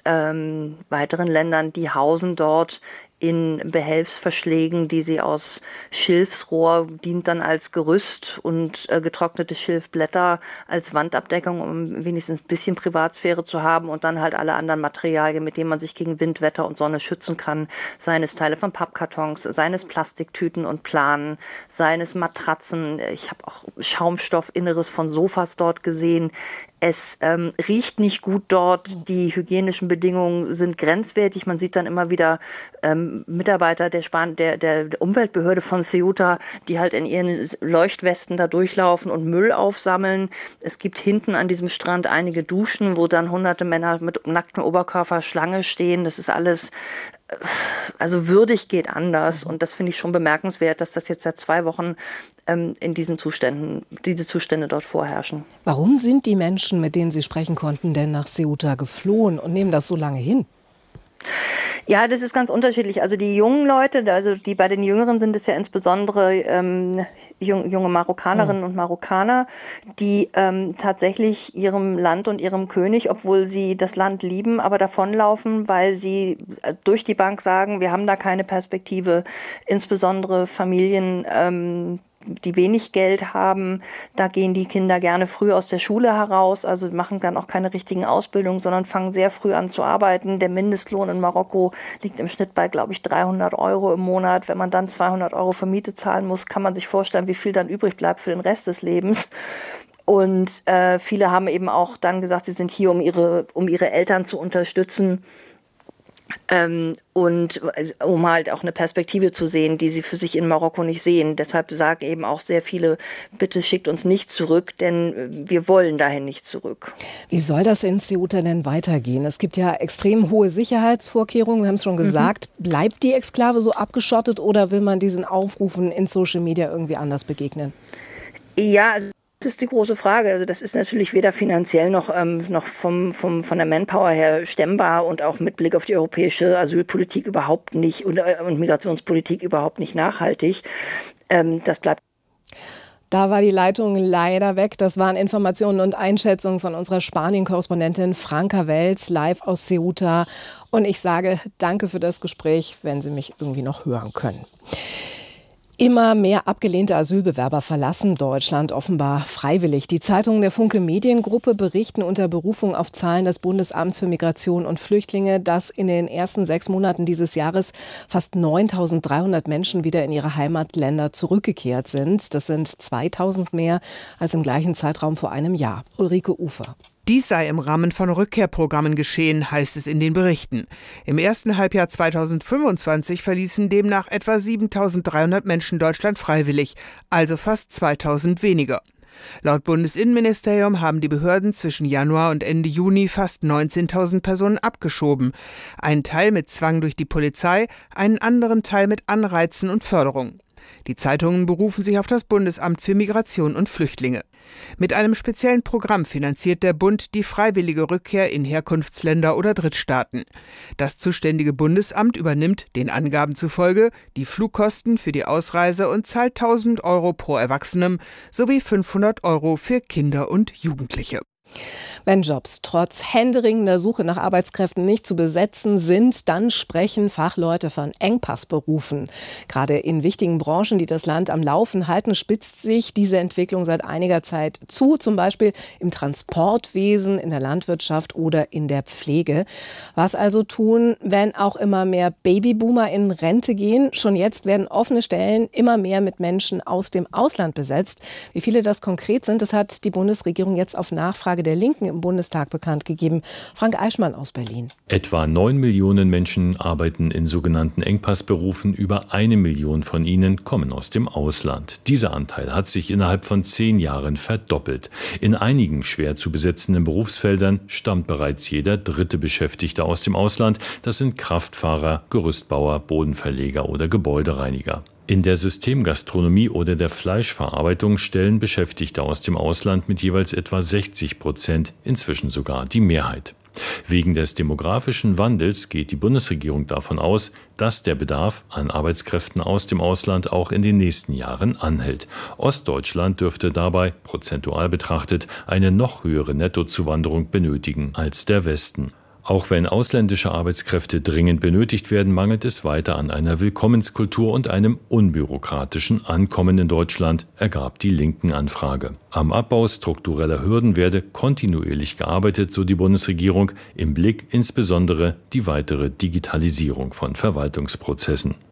weiteren Ländern, die hausen dort in Behelfsverschlägen, die sie aus Schilfsrohr, dient dann als Gerüst, und getrocknete Schilfblätter als Wandabdeckung, um wenigstens ein bisschen Privatsphäre zu haben, und dann halt alle anderen Materialien, mit denen man sich gegen Wind, Wetter und Sonne schützen kann. Seien es Teile von Pappkartons, seien es Plastiktüten und Planen, seien es Matratzen. Ich habe auch Schaumstoffinneres von Sofas dort gesehen. Es riecht nicht gut dort, die hygienischen Bedingungen sind grenzwertig. Man sieht dann immer wieder Mitarbeiter der Umweltbehörde von Ceuta, die halt in ihren Leuchtwesten da durchlaufen und Müll aufsammeln. Es gibt hinten an diesem Strand einige Duschen, wo dann hunderte Männer mit nacktem Oberkörper Schlange stehen. Das ist alles, also würdig geht anders. Und das finde ich schon bemerkenswert, dass das jetzt seit 2 Wochen in diese Zustände dort vorherrschen. Warum sind die Menschen, mit denen Sie sprechen konnten, denn nach Ceuta geflohen und nehmen das so lange hin? Ja, das ist ganz unterschiedlich. Also die jungen Leute, also die bei den Jüngeren sind es ja insbesondere junge Marokkanerinnen und Marokkaner, die tatsächlich ihrem Land und ihrem König, obwohl sie das Land lieben, aber davonlaufen, weil sie durch die Bank sagen, wir haben da keine Perspektive, insbesondere Familien, die wenig Geld haben, da gehen die Kinder gerne früh aus der Schule heraus, also machen dann auch keine richtigen Ausbildungen, sondern fangen sehr früh an zu arbeiten. Der Mindestlohn in Marokko liegt im Schnitt bei, glaube ich, 300 € im Monat. Wenn man dann 200 € für Miete zahlen muss, kann man sich vorstellen, wie viel dann übrig bleibt für den Rest des Lebens. Und viele haben eben auch dann gesagt, sie sind hier, um ihre Eltern zu unterstützen. Und um halt auch eine Perspektive zu sehen, die sie für sich in Marokko nicht sehen. Deshalb sagen eben auch sehr viele, bitte schickt uns nicht zurück, denn wir wollen dahin nicht zurück. Wie soll das in Ceuta denn weitergehen? Es gibt ja extrem hohe Sicherheitsvorkehrungen, wir haben es schon gesagt. Bleibt die Exklave so abgeschottet oder will man diesen Aufrufen in Social Media irgendwie anders begegnen? Ja, also das ist die große Frage. Also das ist natürlich weder finanziell noch von der Manpower her stemmbar und auch mit Blick auf die europäische Asylpolitik überhaupt nicht und Migrationspolitik überhaupt nicht nachhaltig. Das bleibt. Da war die Leitung leider weg. Das waren Informationen und Einschätzungen von unserer Spanien-Korrespondentin Franka Welz live aus Ceuta. Und ich sage danke für das Gespräch, wenn Sie mich irgendwie noch hören können. Immer mehr abgelehnte Asylbewerber verlassen Deutschland offenbar freiwillig. Die Zeitungen der Funke Mediengruppe berichten unter Berufung auf Zahlen des Bundesamts für Migration und Flüchtlinge, dass in den ersten 6 Monaten dieses Jahres fast 9.300 Menschen wieder in ihre Heimatländer zurückgekehrt sind. Das sind 2.000 mehr als im gleichen Zeitraum vor einem Jahr. Ulrike Ufer. Dies sei im Rahmen von Rückkehrprogrammen geschehen, heißt es in den Berichten. Im ersten Halbjahr 2025 verließen demnach etwa 7.300 Menschen Deutschland freiwillig, also fast 2.000 weniger. Laut Bundesinnenministerium haben die Behörden zwischen Januar und Ende Juni fast 19.000 Personen abgeschoben. Einen Teil mit Zwang durch die Polizei, einen anderen Teil mit Anreizen und Förderung. Die Zeitungen berufen sich auf das Bundesamt für Migration und Flüchtlinge. Mit einem speziellen Programm finanziert der Bund die freiwillige Rückkehr in Herkunftsländer oder Drittstaaten. Das zuständige Bundesamt übernimmt, den Angaben zufolge, die Flugkosten für die Ausreise und zahlt 1.000 € pro Erwachsenem sowie 500 € für Kinder und Jugendliche. Wenn Jobs trotz händeringender Suche nach Arbeitskräften nicht zu besetzen sind, dann sprechen Fachleute von Engpassberufen. Gerade in wichtigen Branchen, die das Land am Laufen halten, spitzt sich diese Entwicklung seit einiger Zeit zu, zum Beispiel im Transportwesen, in der Landwirtschaft oder in der Pflege. Was also tun, wenn auch immer mehr Babyboomer in Rente gehen? Schon jetzt werden offene Stellen immer mehr mit Menschen aus dem Ausland besetzt. Wie viele das konkret sind, das hat die Bundesregierung jetzt auf Nachfrage der Linken im Bundestag bekannt gegeben. Frank Eichmann aus Berlin. Etwa 9 Millionen Menschen arbeiten in sogenannten Engpassberufen. Über 1 Million von ihnen kommen aus dem Ausland. Dieser Anteil hat sich innerhalb von 10 Jahren verdoppelt. In einigen schwer zu besetzenden Berufsfeldern stammt bereits jeder 3. Beschäftigte aus dem Ausland. Das sind Kraftfahrer, Gerüstbauer, Bodenverleger oder Gebäudereiniger. In der Systemgastronomie oder der Fleischverarbeitung stellen Beschäftigte aus dem Ausland mit jeweils etwa 60%, inzwischen sogar die Mehrheit. Wegen des demografischen Wandels geht die Bundesregierung davon aus, dass der Bedarf an Arbeitskräften aus dem Ausland auch in den nächsten Jahren anhält. Ostdeutschland dürfte dabei, prozentual betrachtet, eine noch höhere Nettozuwanderung benötigen als der Westen. Auch wenn ausländische Arbeitskräfte dringend benötigt werden, mangelt es weiter an einer Willkommenskultur und einem unbürokratischen Ankommen in Deutschland, ergab die Linken-Anfrage. Am Abbau struktureller Hürden werde kontinuierlich gearbeitet, so die Bundesregierung, im Blick insbesondere die weitere Digitalisierung von Verwaltungsprozessen.